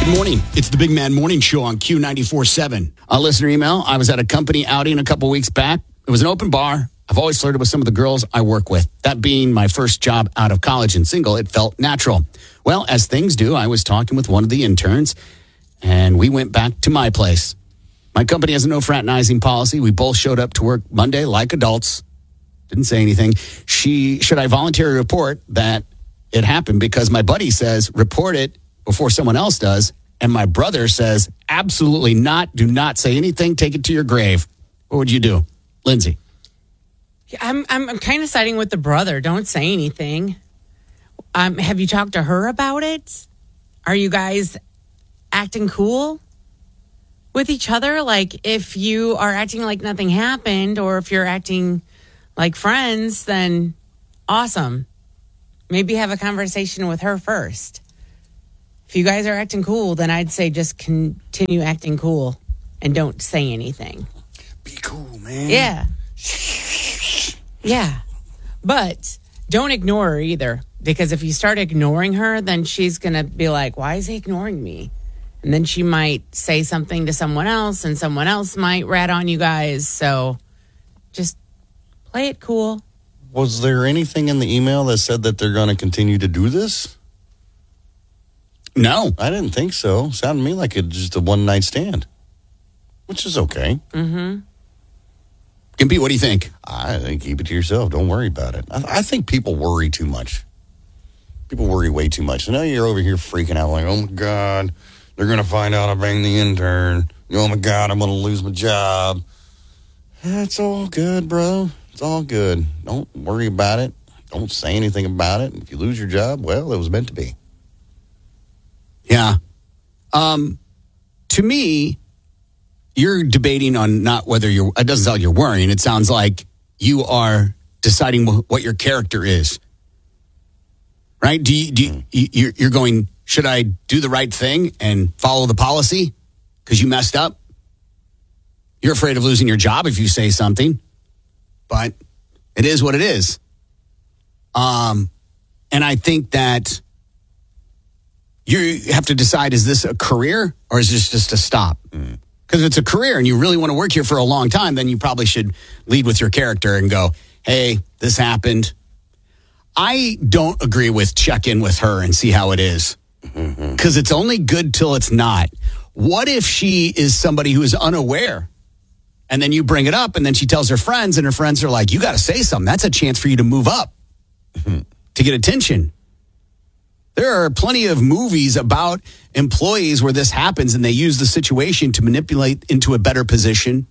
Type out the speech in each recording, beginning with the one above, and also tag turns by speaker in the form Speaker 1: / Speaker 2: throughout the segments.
Speaker 1: morning. It's the Big Mad Morning Show on Q94.7. A listener email. I was at a company outing a couple weeks back. It was an open bar. I've always flirted with some of the girls I work with. That being my first job out of college and single, it felt natural. Well, as things do, I was talking with one of the interns, and we went back to my place. My company has a no fraternizing policy. We both showed up to work Monday like adults. Didn't say anything. Should I voluntarily report that it happened? Because my buddy says, report it before someone else does. And my brother says, absolutely not. Do not say anything. Take it to your grave. What would you do? Lindsay.
Speaker 2: I'm kind of siding with the brother. Don't say anything. Have you talked to her about it? Are you guys acting cool with each other? Like, if you are acting like nothing happened, or if you're acting like friends, then awesome. Maybe have a conversation with her first. If you guys are acting cool, then I'd say just continue acting cool and don't say anything.
Speaker 1: Be cool, man.
Speaker 2: Yeah. Yeah. But don't ignore her either, because if you start ignoring her, then she's going to be like, why is he ignoring me? And then she might say something to someone else, and someone else might rat on you guys. So just play it cool.
Speaker 3: Was there anything in the email that said that they're going to continue to do this?
Speaker 1: No.
Speaker 3: I didn't think so. Sounded to me like it's just a one-night stand, which is okay.
Speaker 2: Mm-hmm.
Speaker 1: Gimpy, what do you think?
Speaker 3: I think keep it to yourself. Don't worry about it. I think people worry too much. People worry way too much. So now you're over here freaking out like, oh, my God, they're going to find out I banged the intern. Oh, my God, I'm going to lose my job. It's all good, bro. It's all good. Don't worry about it. Don't say anything about it. If you lose your job, well, it was meant to be.
Speaker 1: Yeah. To me, you're debating on not whether it doesn't sound like you're worrying. It sounds like you are deciding what your character is. Right? You're going, should I do the right thing and follow the policy because you messed up? You're afraid of losing your job if you say something, but it is what it is. And I think that you have to decide, is this a career or is this just a stop? Because if it's a career and you really want to work here for a long time, then you probably should lead with your character and go, hey, this happened. I don't agree with check in with her and see how it is. Because it's only good till it's not. What if she is somebody who is unaware? And then you bring it up and then she tells her friends and her friends are like, you got to say something. That's a chance for you to move up to get attention. There are plenty of movies about employees where this happens and they use the situation to manipulate into a better position.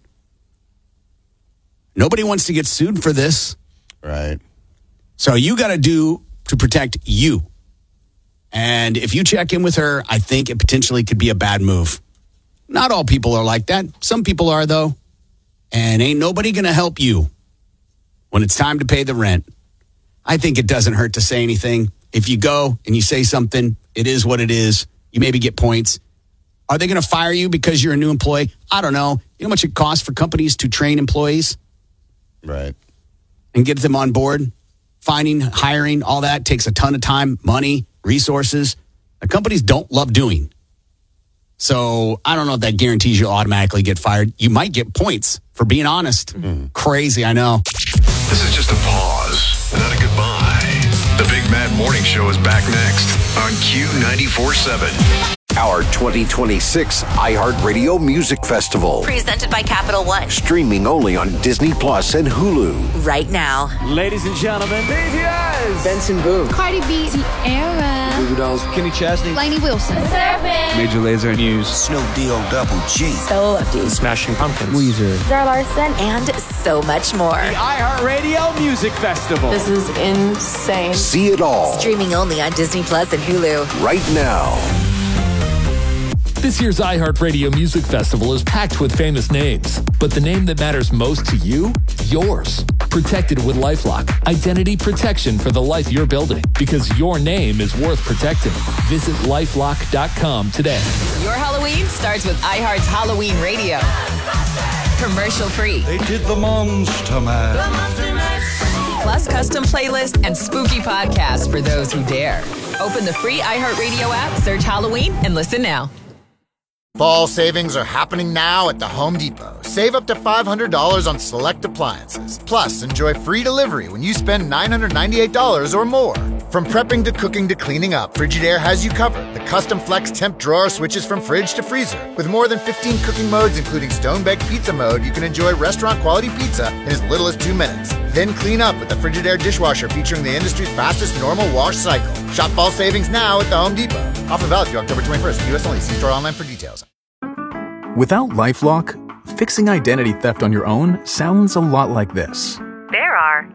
Speaker 1: Nobody wants to get sued for this.
Speaker 3: Right.
Speaker 1: So you got to do to protect you. And if you check in with her, I think it potentially could be a bad move. Not all people are like that. Some people are, though. And ain't nobody going to help you when it's time to pay the rent. I think it doesn't hurt to say anything. If you go and you say something, it is what it is. You maybe get points. Are they going to fire you because you're a new employee? I don't know. You know how much it costs for companies to train employees?
Speaker 3: Right.
Speaker 1: And get them on board? Finding, hiring, all that takes a ton of time, money, resources. The companies don't love doing. So I don't know if that guarantees you'll automatically get fired. You might get points for being honest. Crazy, I know.
Speaker 4: This is just a pause, not a goodbye. The Big Mad Morning Show is back next on Q94.7.
Speaker 5: Our 2026 iHeartRadio Music Festival.
Speaker 6: Presented by Capital One.
Speaker 5: Streaming only on Disney Plus and Hulu.
Speaker 6: Right now.
Speaker 7: Ladies and gentlemen, BTS. Benson Boone.
Speaker 8: Cardi B. Tierra.
Speaker 7: Goo Goo Dolls. Kenny Chesney.
Speaker 8: Lainey Wilson. Surfing.
Speaker 7: Major Lazer. Muse.
Speaker 5: Snoop D-O Double G.
Speaker 6: So Lucky.
Speaker 7: Smashing Pumpkins. Weezer.
Speaker 6: Zara Larson. And so much more.
Speaker 7: The iHeartRadio Music Festival.
Speaker 9: This is insane.
Speaker 5: See it all.
Speaker 6: Streaming only on Disney Plus and Hulu.
Speaker 5: Right now.
Speaker 10: This year's iHeartRadio Music Festival is packed with famous names, but the name that matters most to you? Yours. Protected with LifeLock. Identity protection for the life you're building, because your name is worth protecting. Visit LifeLock.com today.
Speaker 11: Your Halloween starts with iHeart's Halloween Radio. Commercial free.
Speaker 12: They did the Monster Mash.
Speaker 11: Plus custom playlists and spooky podcasts for those who dare. Open the free iHeartRadio app, search Halloween, and listen now.
Speaker 9: Fall savings are happening now at the Home Depot. Save up to $500 on select appliances. Plus, enjoy free delivery when you spend $998 or more. From prepping to cooking to cleaning up, Frigidaire has you covered. The custom flex temp drawer switches from fridge to freezer. With more than 15 cooking modes, including stone-baked pizza mode, you can enjoy restaurant-quality pizza in as little as 2 minutes. Then clean up with the Frigidaire dishwasher featuring the industry's fastest normal wash cycle. Shop fall savings now at the Home Depot. Offer valid through October 21st. U.S. only. See store online for details.
Speaker 13: Without LifeLock, fixing identity theft on your own sounds a lot like this.
Speaker 14: There are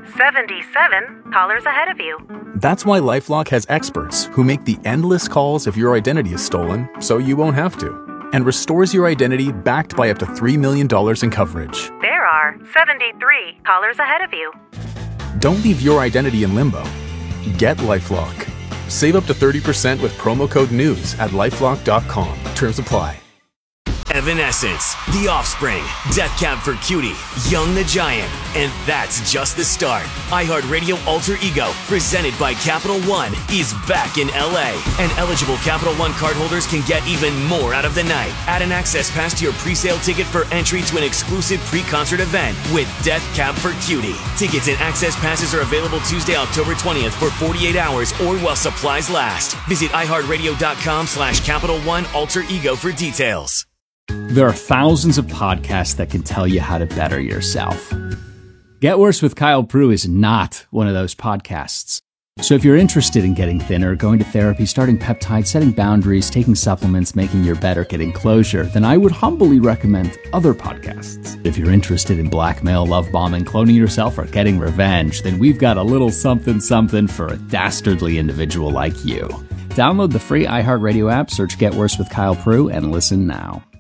Speaker 14: 77 callers ahead of you.
Speaker 13: That's why LifeLock has experts who make the endless calls if your identity is stolen, so you won't have to, and restores your identity backed by up to $3 million in coverage.
Speaker 14: There are 73 callers ahead of you.
Speaker 13: Don't leave your identity in limbo. Get LifeLock. Save up to 30% with promo code NEWS at LifeLock.com. Terms apply.
Speaker 15: Evanescence, The Offspring, Death Cab for Cutie, Young the Giant, and that's just the start. iHeartRadio Alter Ego, presented by Capital One, is back in LA, and eligible Capital One cardholders can get even more out of the night. Add an access pass to your pre-sale ticket for entry to an exclusive pre-concert event with Death Cab for Cutie. Tickets and access passes are available Tuesday, October 20th for 48 hours or while supplies last. Visit iHeartRadio.com/Capital One Alter Ego for details.
Speaker 16: There are thousands of podcasts that can tell you how to better yourself. Get Worse with Kyle Prue is not one of those podcasts. So if you're interested in getting thinner, going to therapy, starting peptides, setting boundaries, taking supplements, making your better, getting closure, then I would humbly recommend other podcasts. If you're interested in blackmail, love bombing, cloning yourself, or getting revenge, then we've got a little something something for a dastardly individual like you. Download the free iHeartRadio app, search Get Worse with Kyle Prue, and listen now.